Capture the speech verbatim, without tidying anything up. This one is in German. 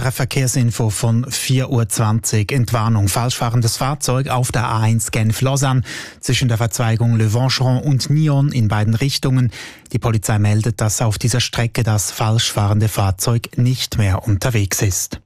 einer Verkehrsinfo von vier Uhr zwanzig. Entwarnung. Falschfahrendes Fahrzeug auf der A eins Genf-Lausanne zwischen der Verzweigung Le Vancheron und Nyon in beiden Richtungen. Die Polizei meldet, dass auf dieser Strecke das falschfahrende Fahrzeug nicht mehr unterwegs ist.